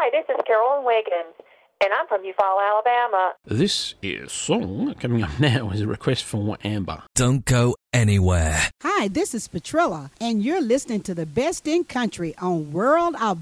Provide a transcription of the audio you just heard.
Hi, this is Carolyn Wiggins, and I'm from Eufaula, Alabama. This is song coming up now is a request from Amber. Don't go anywhere. Hi, this is Petrilla, and you're listening to the best in country on World of